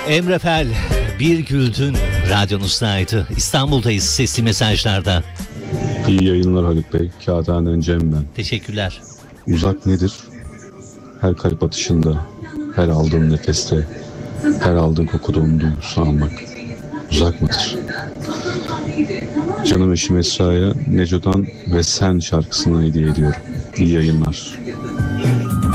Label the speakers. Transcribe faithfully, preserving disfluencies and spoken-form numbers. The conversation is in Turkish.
Speaker 1: Emre Fel, Bir Güldün radyonuzdaydı. İstanbul'dayız sesli mesajlarda.
Speaker 2: İyi yayınlar Haluk Bey. Kağıthane'den Cem ben.
Speaker 1: Teşekkürler.
Speaker 2: Uzak nedir? Her kalp atışında, her aldığın nefeste, her aldığın kokuda umduğumuzu almak. Uzak mıdır? Canım eşim Esra'ya Neco'dan ve Sen şarkısını hediye ediyorum. İyi yayınlar.